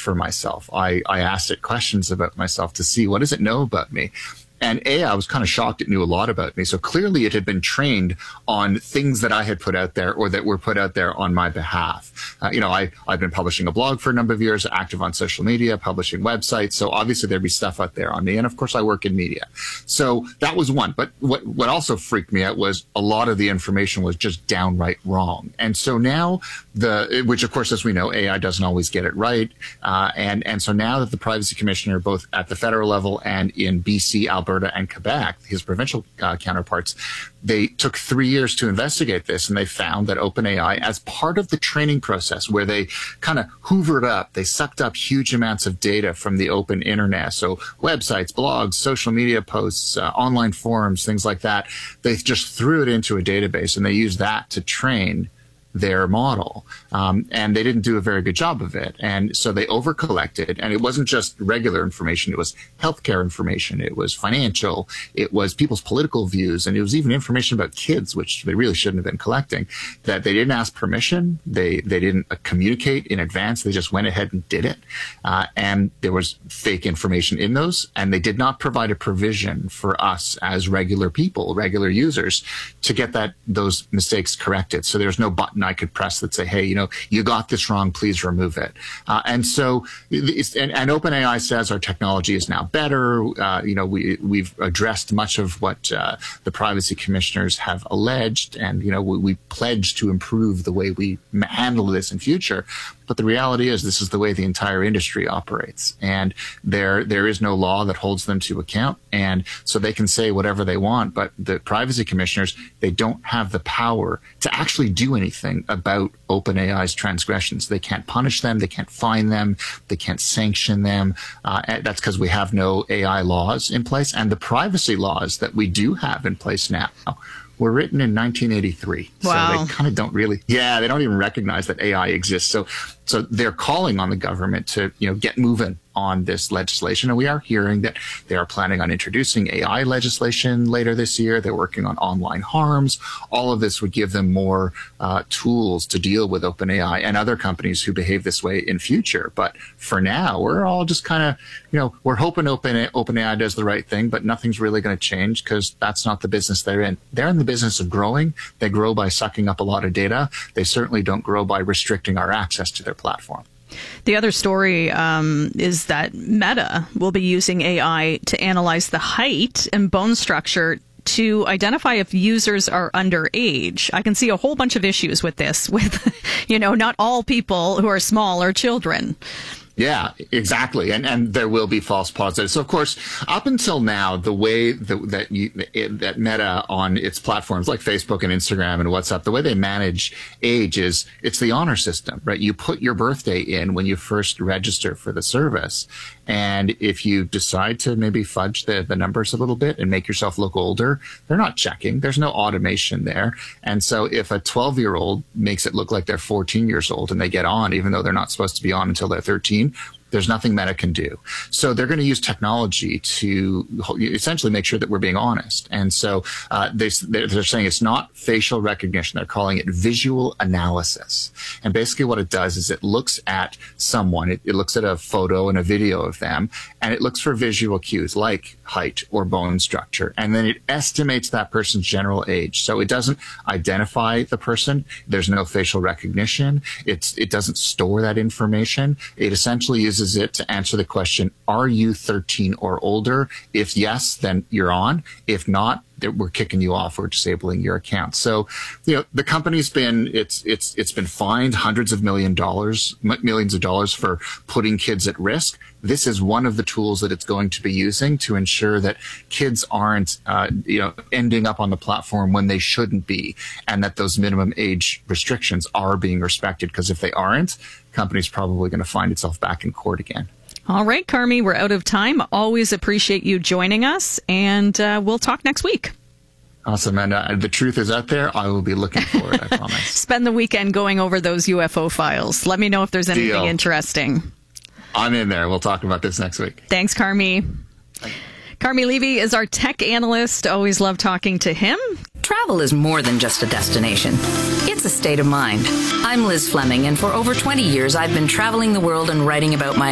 for myself. I asked it questions about myself to see, what does it know about me? And I was kind of shocked it knew a lot about me. So clearly it had been trained on things that I had put out there or that were put out there on my behalf. I've been publishing a blog for a number of years, active on social media, publishing websites. So obviously there'd be stuff out there on me. And of course I work in media. So that was one. But what also freaked me out was a lot of the information was just downright wrong. And so now which of course, as we know, AI doesn't always get it right. And so now that the Privacy Commissioner, both at the federal level and in BC, Alberta, and Quebec, his provincial counterparts, they took 3 years to investigate this, and they found that OpenAI, as part of the training process where they kind of hoovered up, they sucked up huge amounts of data from the open internet, so websites, blogs, social media posts, online forums, things like that, they just threw it into a database, and they used that to train their model. And they didn't do a very good job of it. And so they overcollected, and it wasn't just regular information. It was healthcare information. It was financial. It was people's political views. And it was even information about kids, which they really shouldn't have been collecting, that they didn't ask permission. They didn't communicate in advance. They just went ahead and did it. And there was fake information in those. And they did not provide a provision for us as regular people, regular users, to get those mistakes corrected. So there's no button I could press that say, hey, you got this wrong, please remove it. And OpenAI says our technology is now better. We've addressed much of what the privacy commissioners have alleged, and we pledge to improve the way we handle this in future. But the reality is this is the way the entire industry operates. And there is no law that holds them to account. And so they can say whatever they want, but the privacy commissioners, they don't have the power to actually do anything about OpenAI's transgressions. They can't punish them. They can't fine them. They can't sanction them. That's because we have no AI laws in place. And the privacy laws that we do have in place now were written in 1983. Wow. So they kind of don't really, they don't even recognize that AI exists. So they're calling on the government to, get moving on this legislation. And we are hearing that they are planning on introducing AI legislation later this year. They're working on online harms. All of this would give them more tools to deal with OpenAI and other companies who behave this way in future. But for now, we're all just kind of, we're hoping OpenAI does the right thing, but nothing's really going to change because that's not the business they're in. They're in the business of growing. They grow by sucking up a lot of data. They certainly don't grow by restricting our access to their platform. The other story is that Meta will be using AI to analyze the height and bone structure to identify if users are underage. I can see a whole bunch of issues with this, with, not all people who are small are children. Yeah, exactly. And there will be false positives. So, of course, up until now, the way that Meta on its platforms like Facebook and Instagram and WhatsApp, the way they manage age is it's the honor system, right? You put your birthday in when you first register for the service. And if you decide to maybe fudge the numbers a little bit and make yourself look older, they're not checking. There's no automation there. And so if a 12-year-old makes it look like they're 14 years old and they get on, even though they're not supposed to be on until they're 13, there's nothing Meta can do. So they're going to use technology to essentially make sure that we're being honest. And so they're saying it's not facial recognition. They're calling it visual analysis. And basically what it does is it looks at someone. It looks at a photo and a video of them, and it looks for visual cues like height or bone structure. And then it estimates that person's general age. So it doesn't identify the person. There's no facial recognition. It doesn't store that information. It essentially uses it to answer the question, are you 13 or older? If yes, then you're on. If not, we're kicking you off or disabling your account. So, the company's been, it's been fined hundreds of millions of dollars for putting kids at risk. This is one of the tools that it's going to be using to ensure that kids aren't, ending up on the platform when they shouldn't be, and that those minimum age restrictions are being respected. Because if they aren't, company's probably going to find itself back in court again. All right, Carmi, we're out of time. Always appreciate you joining us, and we'll talk next week. Awesome. And the truth is out there. I will be looking for it, I promise. Spend the weekend going over those UFO files. Let me know if there's anything Deal. Interesting. I'm in there. We'll talk about this next week. Thanks, Carmi. Carmi Levy is our tech analyst. Always love talking to him. Travel is more than just a destination. It's a state of mind. I'm Liz Fleming, and for over 20 years, I've been traveling the world and writing about my